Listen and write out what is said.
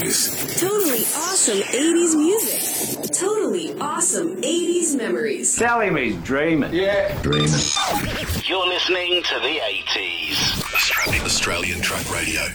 Totally awesome 80s music. Totally awesome 80s memories. Tell him he's dreaming. Yeah. Dreaming. You're listening to the 80s. Australian Track Radio.